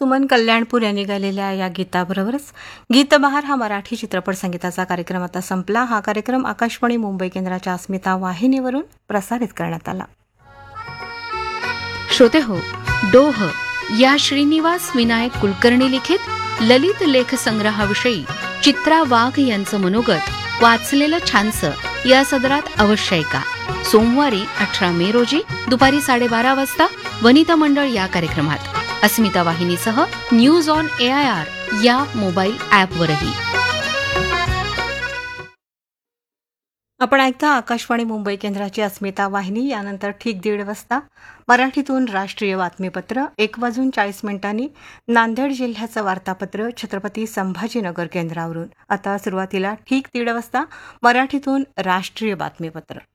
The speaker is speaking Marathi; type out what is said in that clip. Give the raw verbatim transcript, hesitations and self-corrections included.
सुमन कल्याणपूर यांनी गायलेल्या या गीताबरोबरच गीतबहार हा मराठी चित्रपट संगीताचा कार्यक्रम आता संपला. हा कार्यक्रम आकाशवाणी मुंबई केंद्राच्या अस्मिता वाहिनीवरून प्रसारित करण्यात आला. श्रोते हो, डोह या श्रीनिवास विनायक कुलकर्णी लिखित ललित लेख संग्रहाविषयी चित्रा वाघ यांचं मनोगत वाचलेलं छानसं या सदरात अवश्य ऐका. सोमवारी अठरा मे रोजी दुपारी साडेबारा वाजता वनिता मंडळ या कार्यक्रमात अस्मिता वाहिनीसह news on A I R या मोबाईल ॲपवरही. आपण ऐकता आकाशवाणी मुंबई केंद्राची अस्मिता वाहिनी. यानंतर ठीक दीड वाजता मराठीतून राष्ट्रीय बातमीपत्र. एक वाजून चाळीस मिनिटांनी नांदेड जिल्ह्याचं वार्तापत्र छत्रपती संभाजीनगर केंद्रावरून. आता सुरुवातीला ठीक दीड वाजता मराठीतून राष्ट्रीय बातमीपत्र.